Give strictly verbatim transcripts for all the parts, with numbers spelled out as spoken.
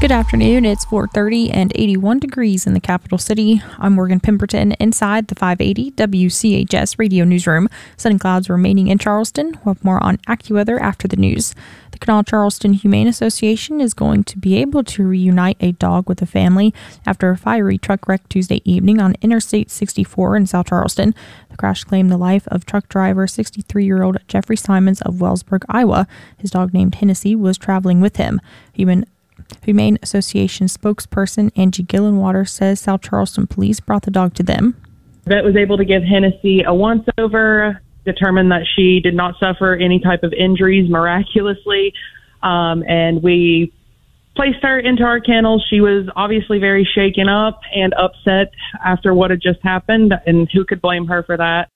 Good afternoon. It's four thirty and eighty-one degrees in the capital city. I'm Morgan Pemberton inside the five eighty W C H S radio newsroom. Sun and clouds remaining in Charleston. We'll have more on AccuWeather after the news. The Canal Charleston Humane Association is going to be able to reunite a dog with a family after a fiery truck wreck Tuesday evening on Interstate sixty-four in South Charleston. The crash claimed the life of truck driver sixty-three-year-old Jeffrey Simons of Wellsburg, Iowa. His dog named Hennessy was traveling with him. Human Humane Association spokesperson Angie Gillenwater says South Charleston police brought the dog to them. Vet was able to give Hennessy a once-over, determined that she did not suffer any type of injuries miraculously, um, and we placed her into our kennel. She was obviously very shaken up and upset after what had just happened, and who could blame her for that?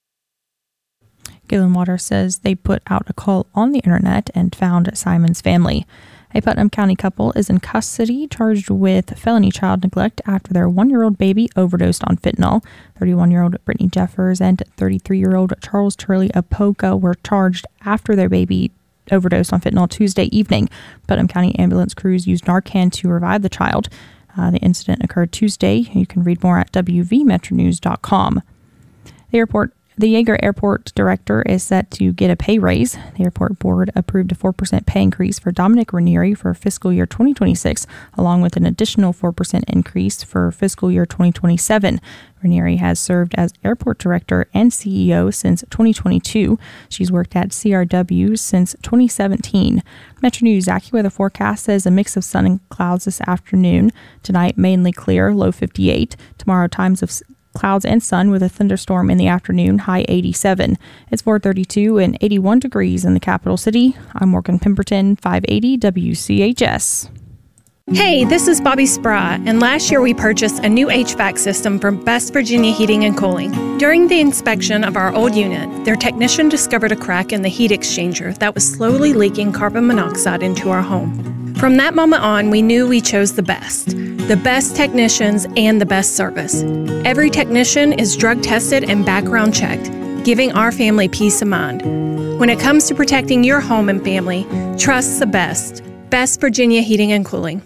Gillenwater says they put out a call on the internet and found Simon's family. A Putnam County couple is in custody charged with felony child neglect after their one-year-old baby overdosed on fentanyl. thirty-one-year-old Brittany Jeffers and thirty-three-year-old Charles Turley of Poca were charged after their baby overdosed on fentanyl Tuesday evening. Putnam County ambulance crews used Narcan to revive the child. Uh, the incident occurred Tuesday. You can read more at w v metro news dot com. The airport The Yeager Airport director is set to get a pay raise. The airport board approved a four percent pay increase for Dominic Ranieri for fiscal year twenty twenty-six, along with an additional four percent increase for fiscal year twenty twenty-seven. Ranieri has served as airport director and C E O since twenty twenty-two. She's worked at C R W since twenty seventeen. Metro News AccuWeather forecast says a mix of sun and clouds this afternoon. Tonight, mainly clear, low fifty-eight. Tomorrow, times of clouds and sun with a thunderstorm in the afternoon, high eighty-seven. It's four thirty-two and eighty-one degrees in the capital city. I'm Morgan Pemberton, five eighty W C H S. Hey, this is Bobby Sprott, and last year we purchased a new H V A C system from Best Virginia Heating and Cooling. During the inspection of our old unit, their technician discovered a crack in the heat exchanger that was slowly leaking carbon monoxide into our home. From that moment on, we knew we chose the best. The best technicians and the best service. Every technician is drug tested and background checked, giving our family peace of mind. When it comes to protecting your home and family, trust the best. Best Virginia Heating and Cooling.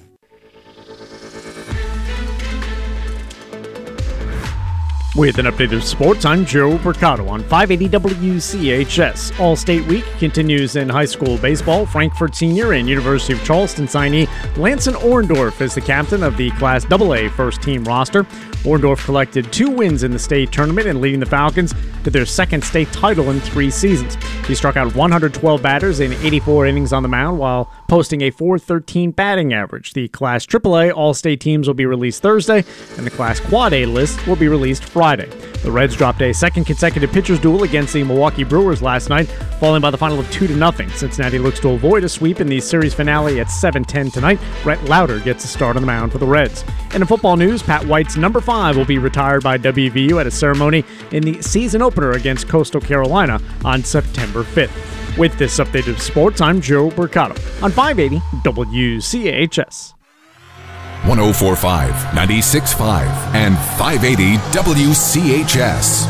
With an update of sports, I'm Joe Mercado on five eighty W C H S. All-State Week continues in high school baseball. Frankfurt senior and University of Charleston signee Lanson Orndorff is the captain of the Class double A first-team roster. Orndorff collected two wins in the state tournament and leading the Falcons to their second state title in three seasons. He struck out one hundred twelve batters in eighty-four innings on the mound while posting a four thirteen batting average. The Class triple A All-State teams will be released Thursday, and the Class Quad A list will be released Friday. The Reds dropped a second consecutive pitchers duel against the Milwaukee Brewers last night, falling by the final of two to nothing. Cincinnati looks to avoid a sweep in the series finale at seven ten tonight. Brett Lauder gets a start on the mound for the Reds. And in football news, Pat White's number five will be retired by W V U at a ceremony in the season opener against Coastal Carolina on September fifth. With this update of sports, I'm Joe Mercado on five eighty W C H S. one oh four point five, ninety-six point five, and five eighty W C H S.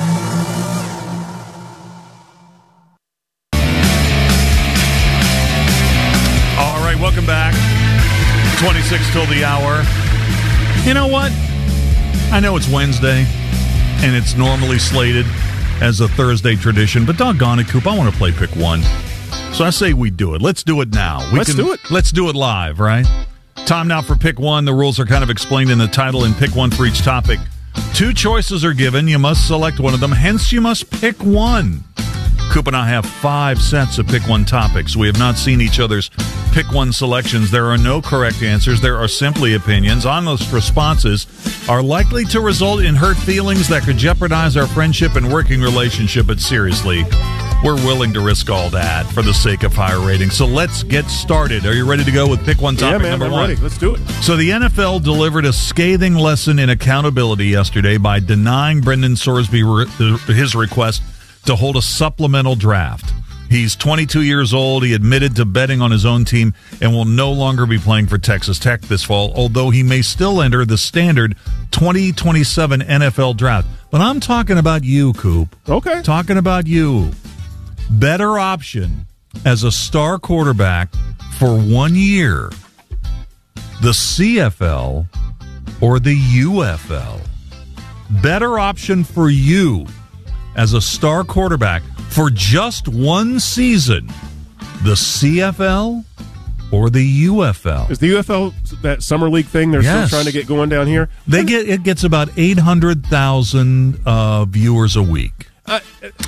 All right, welcome back. twenty-six till the hour. You know what? I know it's Wednesday, and it's normally slated as a Thursday tradition, but doggone it, Coop, I want to play Pick One. So I say we do it. Let's do it now. We let's can, do it. Let's do it live, right? Time now for Pick One. The rules are kind of explained in the title, and pick one for each topic. Two choices are given. You must select one of them. Hence, you must pick one. Coop and I have five sets of Pick One topics. We have not seen each other's Pick One selections. There are no correct answers. There are simply opinions. Honest responses are likely to result in hurt feelings that could jeopardize our friendship and working relationship. But seriously, we're willing to risk all that for the sake of higher ratings. So let's get started. Are you ready to go with Pick One topic yeah, man, number I'm one? Ready. Let's do it. So the N F L delivered a scathing lesson in accountability yesterday by denying Brendan Sorsby re- his request to hold a supplemental draft. He's twenty-two years old. He admitted to betting on his own team and will no longer be playing for Texas Tech this fall, although he may still enter the standard twenty twenty-seven N F L draft. But I'm talking about you, Coop. Okay. Talking about you. Better option as a star quarterback for one year the C F L or the U F L? Better option for you as a star quarterback for just one season, the C F L or the U F L? Is the U F L that summer league thing they're Yes. still trying to get going down here? They get it gets about eight hundred thousand uh, viewers a week. I,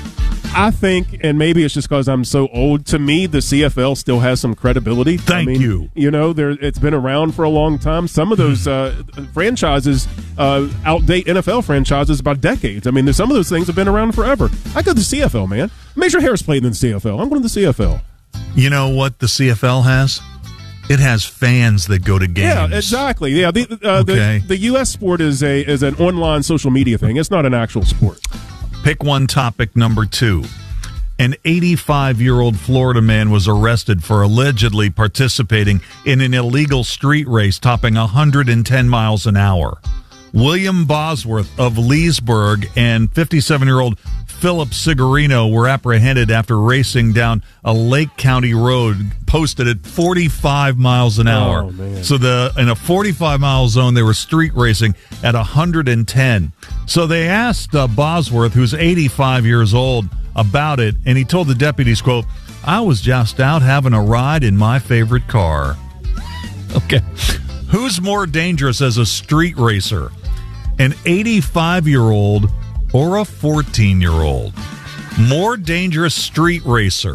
I think, and maybe it's just because I'm so old, to me, the C F L still has some credibility. Thank I mean, you. You know, there it's been around for a long time. Some of those uh, franchises uh, outdate N F L franchises by decades. I mean, there's, some of those things have been around forever. I go to the C F L, man. Major Harris played in the C F L. I'm going to the C F L. You know what the C F L has? It has fans that go to games. Yeah, exactly. Yeah, the, uh, Okay. the the U S sport is a is an online social media thing. It's not an actual sport. Pick one topic number two. An eighty-five-year-old Florida man was arrested for allegedly participating in an illegal street race topping one hundred ten miles an hour. William Bosworth of Leesburg and fifty-seven-year-old Philip Sigurino were apprehended after racing down a Lake County road posted at forty-five miles an hour. Oh, man. So the in a forty-five mile zone, they were street racing at one hundred ten. So they asked uh, Bosworth, who's eighty-five years old, about it, and he told the deputies, quote, "I was just out having a ride in my favorite car." Okay. Who's more dangerous as a street racer? An eighty-five-year-old or a fourteen-year-old? More dangerous street racer,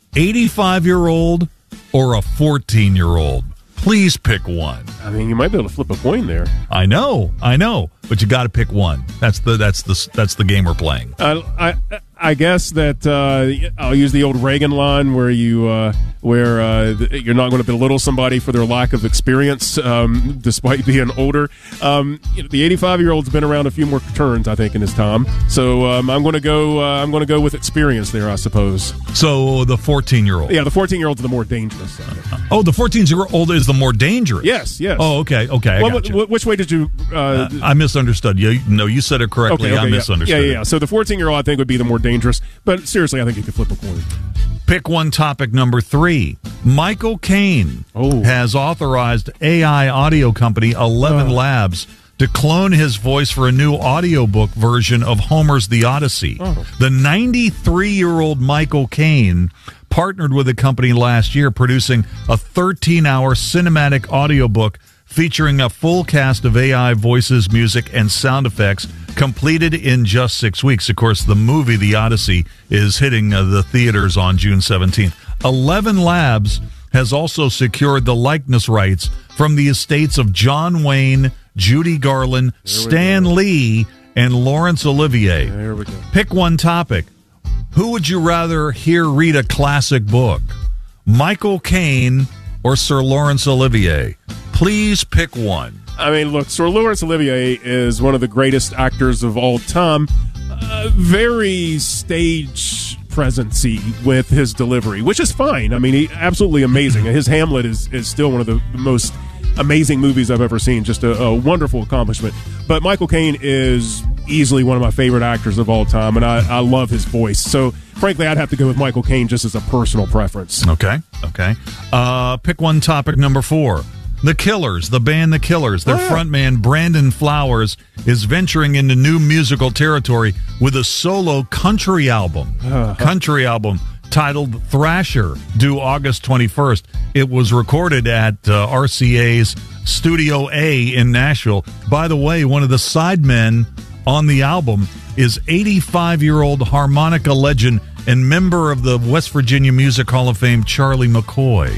eighty-five-year-old or a fourteen-year-old? Please pick one. I mean, you might be able to flip a coin there. I know, I know, but you got to pick one. That's the that's the that's the game we're playing. Uh, I I guess that uh, I'll use the old Reagan line where you uh, where uh, you're not going to belittle somebody for their lack of experience, um, despite being older. Um, you know, the eighty-five-year-old's been around a few more turns, I think, in his time. So um, I'm going to go. Uh, I'm going to go with experience there, I suppose. So the fourteen-year-old. Yeah, the fourteen-year-old's the more dangerous. I think. Oh, the fourteen-year-old is the more dangerous. Yes, yes. Oh, okay, okay. I Well, got you. wh- which way did you? Uh, Uh, I misunderstood. You, no, you said it correctly. okay, okay, I yeah. misunderstood. Yeah, yeah, it. yeah. So the fourteen-year-old, I think, would be the more dangerous. But seriously, I think you could flip a coin. Pick one topic number three. Michael Caine Oh. has authorized A I audio company Eleven Oh. Labs to clone his voice for a new audiobook version of Homer's The Odyssey. Oh. The ninety-three-year-old Michael Caine partnered with the company last year, producing a thirteen-hour cinematic audiobook featuring a full cast of A I voices, music, and sound effects, completed in just six weeks. Of course, the movie The Odyssey is hitting uh, the theaters on June seventeenth. Eleven Labs has also secured the likeness rights from the estates of John Wayne, Judy Garland, Stan Lee, and Laurence Olivier. There we go. Pick one topic. Who would you rather hear read a classic book? Michael Caine or Sir Laurence Olivier? Please pick one. I mean, look, Sir Laurence Olivier is one of the greatest actors of all time. Uh, very stage presency with his delivery, which is fine. I mean, he absolutely amazing. His Hamlet is, is still one of the most amazing movies I've ever seen. Just a, a wonderful accomplishment. But Michael Caine is easily one of my favorite actors of all time, and I, I love his voice. So, frankly, I'd have to go with Michael Caine just as a personal preference. Okay, okay. Uh, pick one topic number four. The Killers, the band The Killers, their Oh, yeah. frontman Brandon Flowers is venturing into new musical territory with a solo country album. Uh-huh. Country album titled Thrasher, due August twenty-first. It was recorded at uh, R C A's Studio A in Nashville. By the way, one of the sidemen on the album is eighty-five-year-old harmonica legend and member of the West Virginia Music Hall of Fame, Charlie McCoy.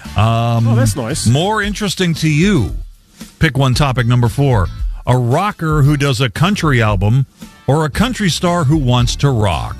Um, Oh, that's nice. More interesting to you. Pick one topic number four. A rocker who does a country album or a country star who wants to rock?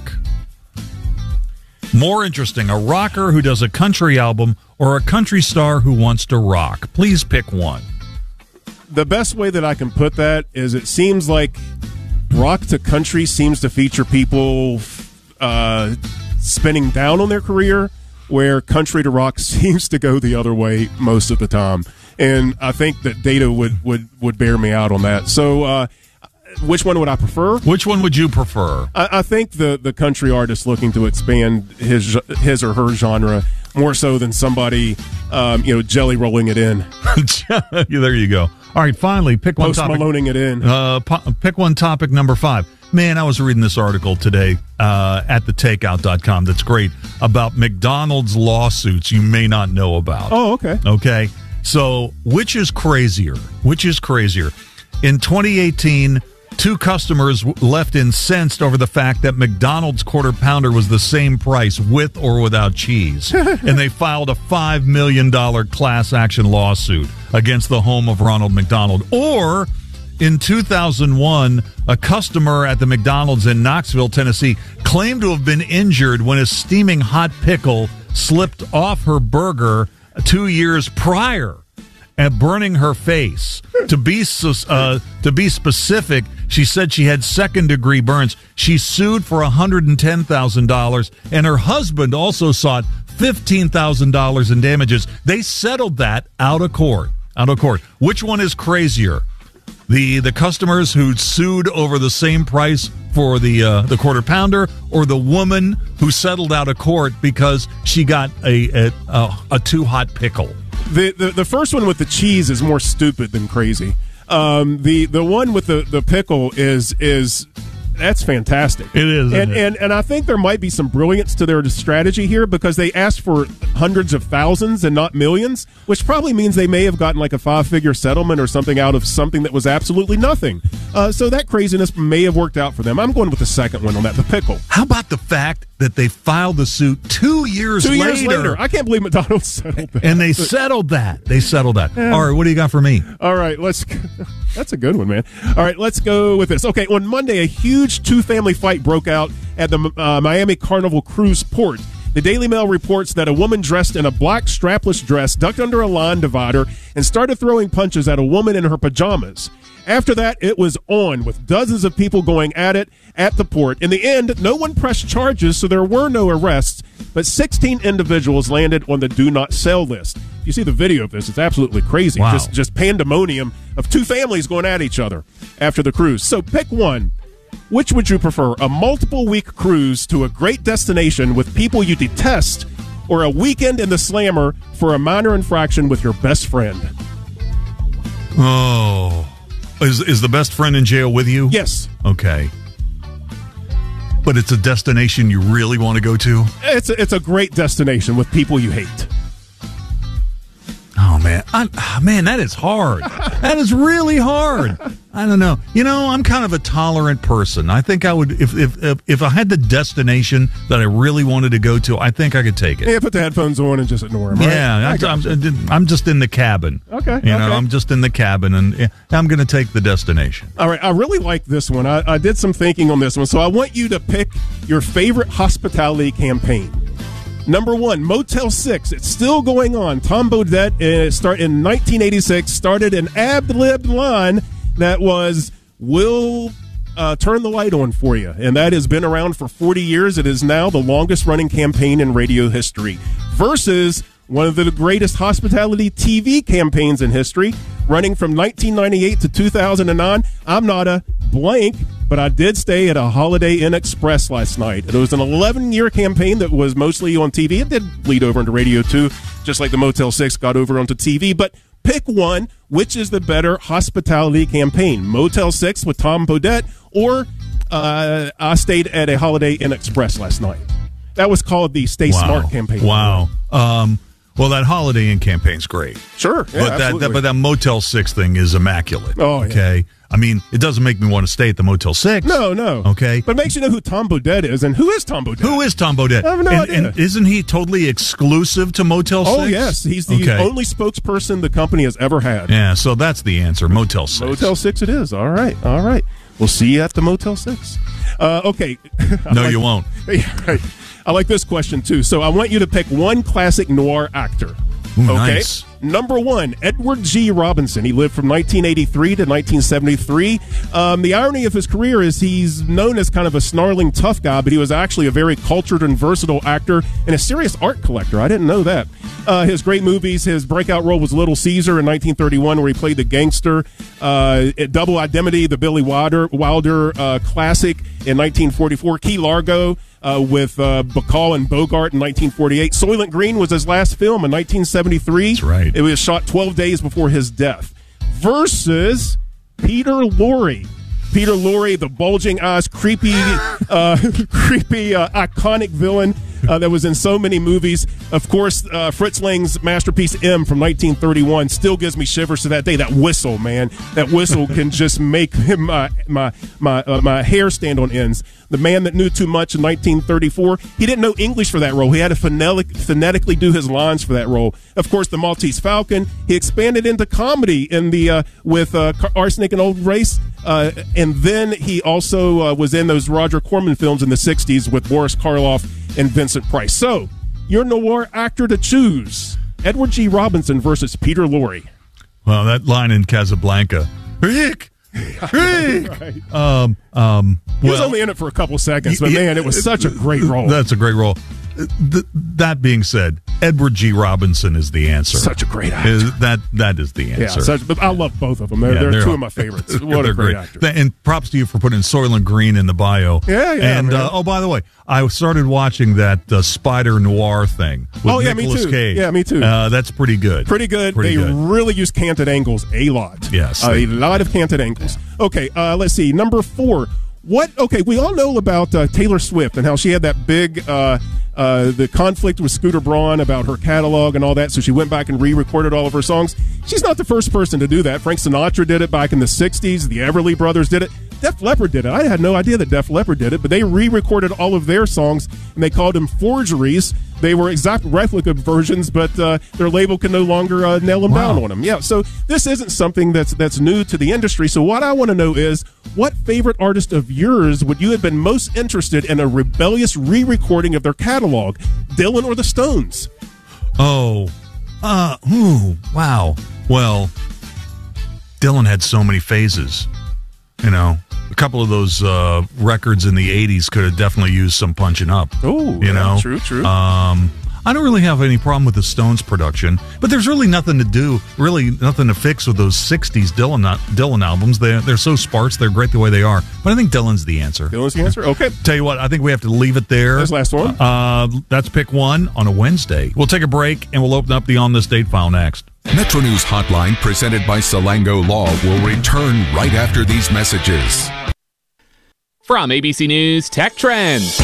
More interesting. A rocker who does a country album or a country star who wants to rock? Please pick one. The best way that I can put that is it seems like rock to country seems to feature people uh, spinning down on their career, where country to rock seems to go the other way most of the time. And I think that data would, would, would bear me out on that. So uh, which one would I prefer? Which one would you prefer? I, I think the, the country artist looking to expand his his or her genre more so than somebody, um, you know, jelly rolling it in. There you go. All right, finally, pick one Post topic. Maloning it in. Uh, po- pick one topic, number five. Man, I was reading this article today uh, at the takeout dot com that's great about McDonald's lawsuits you may not know about. Oh, okay. Okay. So, which is crazier? Which is crazier? In twenty eighteen, two customers w- left incensed over the fact that McDonald's Quarter Pounder was the same price with or without cheese. And they filed a five million dollars class action lawsuit against the home of Ronald McDonald. Or in two thousand one, a customer at the McDonald's in Knoxville, Tennessee, claimed to have been injured when a steaming hot pickle slipped off her burger two years prior and burning her face. To be uh, to be specific, she said she had second-degree burns. She sued for one hundred ten thousand dollars, and her husband also sought fifteen thousand dollars in damages. They settled that out of court. Out of court. Which one is crazier? The the customers who sued over the same price for the uh, the Quarter Pounder, or the woman who settled out of court because she got a a, a, a too hot pickle? The, the the first one with the cheese is more stupid than crazy. Um, the the one with the, the pickle is is that's fantastic. It is, and, isn't it? and and I think there might be some brilliance to their strategy here, because they asked for hundreds of thousands and not millions, which probably means they may have gotten like a five figure settlement or something out of something that was absolutely nothing. Uh, so that craziness may have worked out for them. I'm going with the second one on that, the pickle. How about the fact that they filed the suit two years Two later? years later, I can't believe McDonald's settled that. And they settled that. They settled that. Yeah. All right, what do you got for me? All right, let's. That's a good one, man. All right, let's go with this. Okay, on Monday, a huge two-family fight broke out at the uh, Miami Carnival Cruise Port. The Daily Mail reports that a woman dressed in a black strapless dress ducked under a line divider and started throwing punches at a woman in her pajamas. After that, it was on, with dozens of people going at it at the port. In the end, no one pressed charges, so there were no arrests, but sixteen individuals landed on the do not sell list. You see the video of this, it's absolutely crazy. Wow. Just, just pandemonium of two families going at each other after the cruise. So pick one. Which would you prefer, a multiple-week cruise to a great destination with people you detest, or a weekend in the slammer for a minor infraction with your best friend? Oh. Is is the best friend in jail with you? Yes. Okay. But it's a destination you really want to go to? It's a, it's a great destination with people you hate. Oh, man. I, man, that is hard. That is really hard. I don't know. You know, I'm kind of a tolerant person. I think I would, if if if, if I had the destination that I really wanted to go to, I think I could take it. Yeah, put the headphones on and just ignore them. Yeah, right? I'm, I'm, I'm just in the cabin. Okay. You know, okay. I'm just in the cabin, and yeah, I'm going to take the destination. All right, I really like this one. I, I did some thinking on this one, so I want you to pick your favorite hospitality campaign. Number one, Motel six. It's still going on. Tom Bodett, uh, start in nineteen eighty-six, started an ad-libbed line that was, we'll uh, turn the light on for you. And that has been around for forty years. It is now the longest-running campaign in radio history. Versus one of the greatest hospitality T V campaigns in history, running from nineteen ninety-eight to two thousand nine. I'm not a blank, but I did stay at a Holiday Inn Express last night. It was an eleven-year campaign that was mostly on T V. It did bleed over into radio, too, just like the Motel six got over onto T V. But pick one. Which is the better hospitality campaign? Motel six with Tom Bodett, or uh, I stayed at a Holiday Inn Express last night. That was called the Stay Wow. Smart campaign. Wow. Um, well, that Holiday Inn campaign's great. Sure. Yeah, but that, absolutely. that but that Motel six thing is immaculate. Oh, yeah. Okay. I mean, it doesn't make me want to stay at the Motel six. No, no. Okay. But it makes you know who Tom Bodett is. And who is Tom Bodett? Who is Tom Bodett? I have no and, idea. and isn't he totally exclusive to Motel six? Oh, yes. He's the Okay. only spokesperson the company has ever had. Yeah, so that's the answer. Motel six. Motel six it is. All right. All right. We'll see you at the Motel six. Uh, okay. No, like, you won't. Yeah, right. I like this question, too. So I want you to pick one classic noir actor. Ooh, Okay. nice. Number one, Edward G. Robinson. He lived from nineteen eighty-three to nineteen seventy-three. Um, the irony of his career is he's known as kind of a snarling tough guy, but he was actually a very cultured and versatile actor and a serious art collector. I didn't know that. Uh, his great movies, his breakout role was Little Caesar in nineteen thirty-one, where he played the gangster. Uh, Double Indemnity, the Billy Wilder, Wilder uh, classic in nineteen forty-four. Key Largo. uh, with uh, Bacall and Bogart in nineteen forty-eight. Soylent Green was his last film in nineteen seventy-three. That's right. It was shot twelve days before his death. Versus Peter Lorre. Peter Lorre, the bulging eyes, creepy, uh, creepy, uh, iconic villain uh, that was in so many movies. Of course, uh, Fritz Lang's masterpiece M from nineteen thirty-one still gives me shivers to that day. That whistle, man, that whistle can just make my my my uh, my hair stand on ends. The man that knew too much in nineteen thirty-four. He didn't know English for that role. He had to phonetic, phonetically do his lines for that role. Of course, the Maltese Falcon. He expanded into comedy in the uh, with uh, Arsenic and Old Race. Uh, and then he also uh, was in those Roger Corman films in the sixties with Boris Karloff and Vincent Price. So, your noir actor to choose, Edward G. Robinson versus Peter Lorre. Well, that line in Casablanca, Rick, Rick. Right. Um, um, He was well, only in it for a couple seconds, but yeah, man, it was such a great role. That's a great role. Th- that being said, Edward G. Robinson is the answer. Such a great actor. Is, that that is the Yeah, answer. such, but I love both of them. They're, Yeah, they're, they're two all- of my favorites. What a great, actor. Th- And props to you for putting Soylent Green in the bio. Yeah, yeah, And man. uh, oh, by the way, I started watching that uh, Spider Noir thing with Oh, yeah, me Nicolas too. Cage. Yeah, me too. Uh, that's pretty good. Pretty good. Pretty they good. really use canted angles a lot. Yes, Uh, they- a lot of canted angles. Okay, uh, let's see. Number four. What? Okay, we all know about uh, Taylor Swift and how she had that big uh, uh, the conflict with Scooter Braun about her catalog and all that. So she went back and re-recorded all of her songs. She's not the first person to do that. Frank Sinatra did it back in the sixties. The Everly Brothers did it. Def Leppard did it. I had no idea that Def Leppard did it, but they re-recorded all of their songs, and they called them forgeries. They were exact replica versions, but uh, their label can no longer uh, nail them Wow. down on them. Yeah, so this isn't something that's that's new to the industry. So what I want to know is, what favorite artist of yours would you have been most interested in a rebellious re-recording of their catalog, Dylan or the Stones? Oh, uh, ooh, wow. Well, Dylan had so many phases. You know, a couple of those uh, records in the eighties could have definitely used some punching up. Oh, you yeah, know, true, true. Um, I don't really have any problem with the Stones production, but there's really nothing to do, really nothing to fix with those sixties Dylan Dylan albums. They they're so sparse, they're great the way they are. But I think Dylan's the answer. Dylan's the answer. Okay. Tell you what, I think we have to leave it there. That's last one. Uh, that's pick one on a Wednesday. We'll take a break and we'll open up the On This Date file next. Metro News Hotline, presented by Salango Law, will return right after these messages. From A B C News Tech Trends.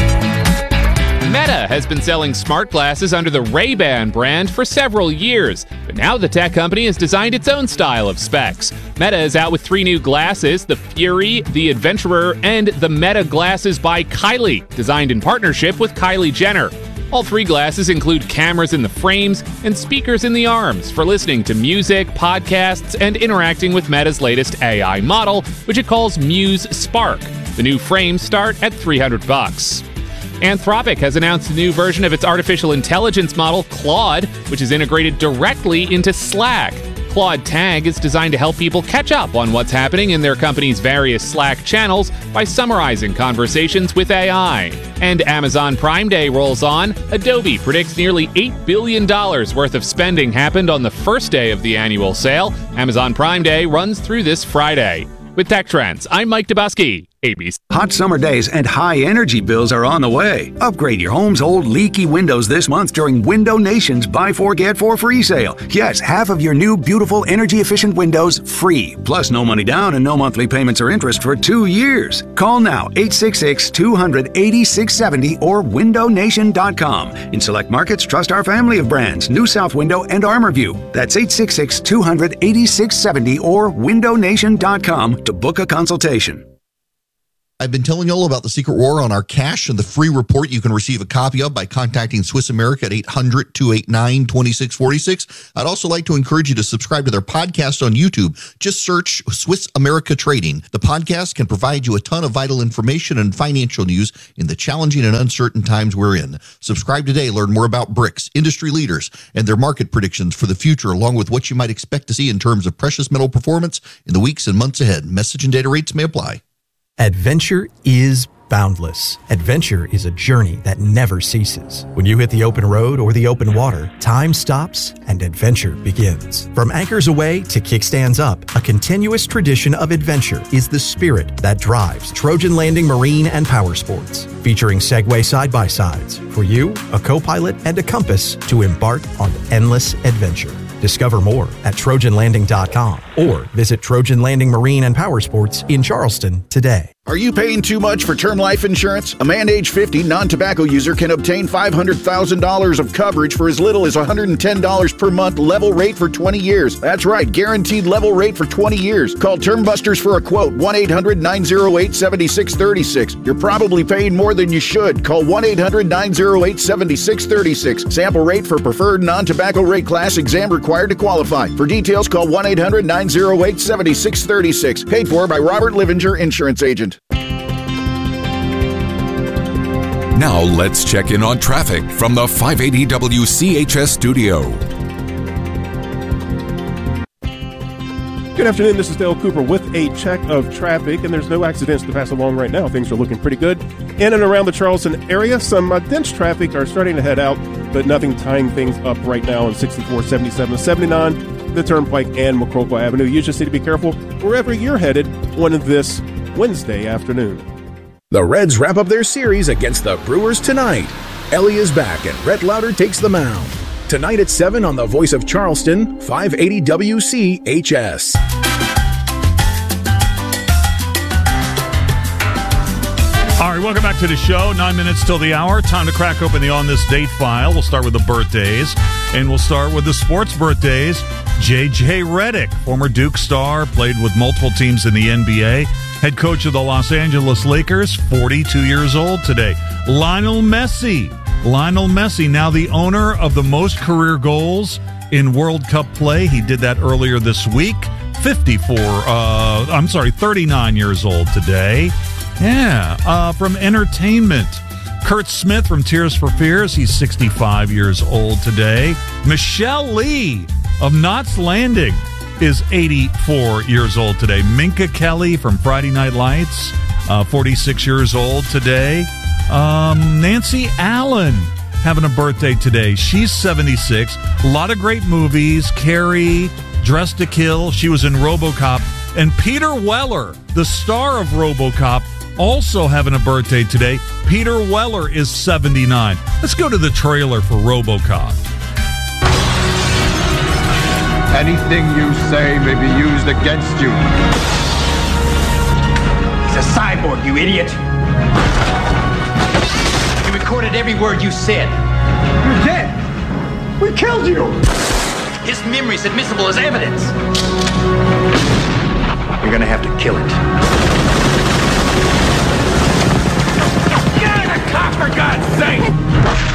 Meta has been selling smart glasses under the Ray-Ban brand for several years, but now the tech company has designed its own style of specs. Meta is out with three new glasses, the Fury, the Adventurer, and the Meta Glasses by Kylie, designed in partnership with Kylie Jenner. All three glasses include cameras in the frames and speakers in the arms for listening to music, podcasts, and interacting with Meta's latest A I model, which it calls Muse Spark. The new frames start at three hundred bucks. Anthropic has announced a new version of its artificial intelligence model, Claude, which is integrated directly into Slack. Claude Tag is designed to help people catch up on what's happening in their company's various Slack channels by summarizing conversations with A I. And Amazon Prime Day rolls on. Adobe predicts nearly eight billion dollars worth of spending happened on the first day of the annual sale. Amazon Prime Day runs through this Friday. With Tech Trends, I'm Mike Dubusky, A B C. Hot summer days and high energy bills are on the way. Upgrade your home's old leaky windows this month during Window Nation's Buy Four Get Four free sale. Yes, half of your new beautiful energy efficient windows free. Plus no money down and no monthly payments or interest for two years. Call now eight six six, two hundred, eighty-six seventy or window nation dot com. In select markets, trust our family of brands, New South Window and ArmorView. That's eight six six, two hundred, eighty-six seventy or window nation dot com to book a consultation. I've been telling you all about the Secret War on our cash and the free report you can receive a copy of by contacting Swiss America at eight hundred, two eight nine, two six four six. I'd also like to encourage you to subscribe to their podcast on YouTube. Just search Swiss America Trading. The podcast can provide you a ton of vital information and financial news in the challenging and uncertain times we're in. Subscribe today. Learn more about BRICS, industry leaders, and their market predictions for the future, along with what you might expect to see in terms of precious metal performance in the weeks and months ahead. Message and data rates may apply. Adventure is boundless. Adventure is a journey that never ceases. When you hit the open road or the open water, time stops and adventure begins. From anchors away to kickstands up, a continuous tradition of adventure is the spirit that drives Trojan Landing Marine and Power Sports. Featuring Segway side-by-sides for you, a co-pilot, and a compass to embark on endless adventure. Discover more at Trojan Landing dot com or visit Trojan Landing Marine and Power Sports in Charleston today. Are you paying too much for term life insurance? A man age fifty non-tobacco user can obtain five hundred thousand dollars of coverage for as little as one hundred ten dollars per month, level rate for twenty years. That's right, guaranteed level rate for twenty years. Call Term Busters for a quote, one eight hundred nine oh eight seven six three six. You're probably paying more than you should. Call one eight hundred nine oh eight seven six three six. Sample rate for preferred non-tobacco rate class, exam required to qualify. For details, call one eight hundred nine oh eight seven six three six. Paid for by Robert Livinger, Insurance Agent. Now let's check in on traffic from the five eighty W C H S studio. Good afternoon, this is Dale Cooper with a check of traffic, and there's no accidents to pass along right now. Things are looking pretty good. In and around the Charleston area, some uh, dense traffic are starting to head out, but nothing tying things up right now on sixty-four, seventy-seven, and seventy-nine, the Turnpike and McCorkle Avenue. You just need to be careful wherever you're headed on this Wednesday afternoon. The Reds wrap up their series against the Brewers tonight. Ellie is back and Rhett Lauder takes the mound. Tonight at seven on the Voice of Charleston, five eighty W C H S. All right, welcome back to the show. Nine minutes till the hour. Time to crack open the On This Date file. We'll start with the birthdays, and we'll start with the sports birthdays. J J Redick, former Duke star, played with multiple teams in the N B A. Head coach of the Los Angeles Lakers, forty-two years old today. Lionel Messi. Lionel Messi, now the owner of the most career goals in World Cup play. He did that earlier this week. fifty-four, uh, I'm sorry, thirty-nine years old today. Yeah, uh, from entertainment. Kurt Smith from Tears for Fears, he's sixty-five years old today. Michelle Lee of Knots Landing is eighty-four years old today. Minka Kelly from Friday Night Lights, uh, forty-six years old today. Um, Nancy Allen having a birthday today. She's seventy-six. A lot of great movies. Carrie, Dressed to Kill. She was in RoboCop. And Peter Weller, the star of RoboCop, also having a birthday today. Peter Weller is seventy-nine. Let's go to the trailer for RoboCop. Anything you say may be used against you. He's a cyborg, you idiot. He recorded every word you said. You're dead. We killed you. His memory's admissible as evidence. You're gonna have to kill it. Get in the car, for God's sake!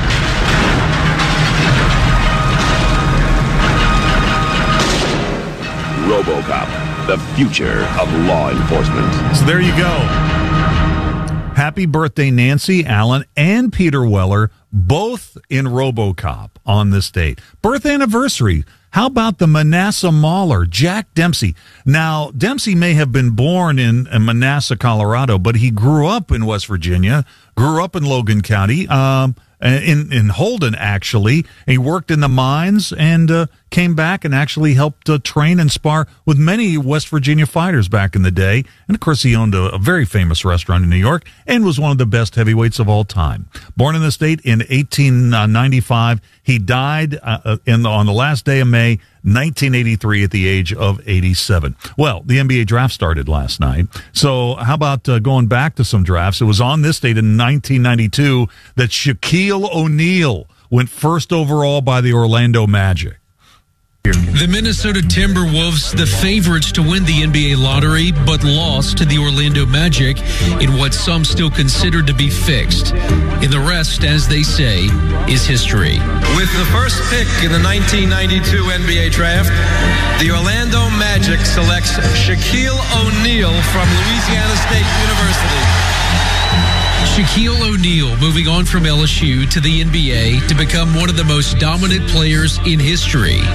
RoboCop, the future of law enforcement. So there you go. Happy birthday, Nancy Allen and Peter Weller, both in RoboCop on this date. Birth anniversary. How about the Manassas Mauler, Jack Dempsey? Now, Dempsey may have been born in Manassas, Colorado, but he grew up in West Virginia, grew up in Logan County, um, in, in Holden, actually. He worked in the mines and uh, came back and actually helped uh, train and spar with many West Virginia fighters back in the day. And, of course, he owned a, a very famous restaurant in New York and was one of the best heavyweights of all time. Born in the state in eighteen ninety-five, he died uh, in the, on the last day of May, nineteen eighty-three, at the age of eighty-seven. Well, the N B A draft started last night. So how about uh, going back to some drafts? It was on this date in nineteen ninety-two that Shaquille O'Neal went first overall by the Orlando Magic. The Minnesota Timberwolves, the favorites to win the N B A lottery, but lost to the Orlando Magic in what some still consider to be fixed. And the rest, as they say, is history. With the first pick in the nineteen ninety-two N B A draft, the Orlando Magic selects Shaquille O'Neal from Louisiana State University. Shaquille O'Neal moving on from L S U to the N B A to become one of the most dominant players in history.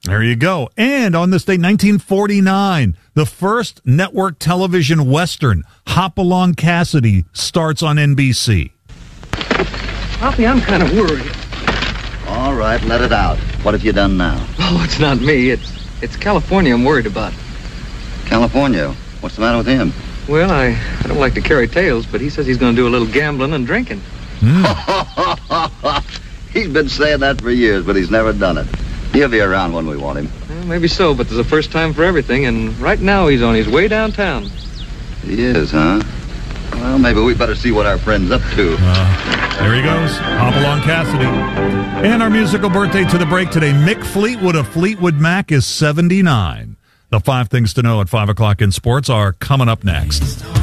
There you go. And on this date, nineteen forty-nine, the first network television Western, Hopalong Cassidy, starts on N B C. Poppy, I'm kind of worried. All right, let it out. What have you done now? Oh, it's not me. It's it's California I'm worried about. California? What's the matter with him? Well, I, I don't like to carry tales, but he says he's going to do a little gambling and drinking. Mm. He's been saying that for years, but he's never done it. He'll be around when we want him. Well, maybe so, but there's a first time for everything, and right now he's on his way downtown. He is, huh? Well, maybe we better see what our friend's up to. Uh, there he goes. Hopalong Cassidy. And our musical birthday to the break today. Mick Fleetwood of Fleetwood Mac is seventy-nine. The five things to know at five o'clock in sports are coming up next.